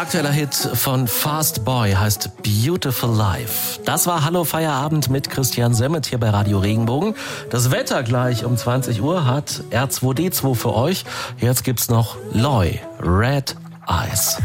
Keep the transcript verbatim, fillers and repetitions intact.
aktueller Hit von Fast Boy heißt Beautiful Life. Das war Hallo Feierabend mit Christian Semmet hier bei Radio Regenbogen. Das Wetter gleich um zwanzig Uhr hat R zwei D zwei für euch. Jetzt gibt's noch Loy, Red Eyes.